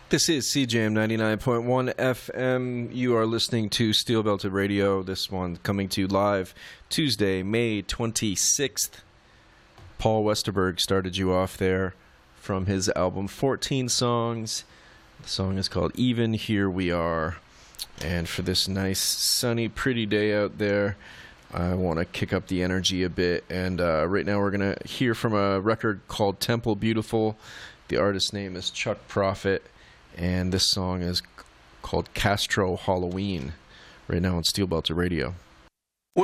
This is CJM 99.1 FM. You are listening to Steel Belted Radio. This one coming to you live Tuesday, May 26th. Paul Westerberg started you off there from his album 14 Songs. The song is called Even Here We Are. And for this nice, sunny, pretty day out there, I want to kick up the energy a bit. And right now we're going to hear from a record called Temple Beautiful. The artist's name is Chuck Prophet. And this song is called Castro Halloween, right now on Steel Belted Radio.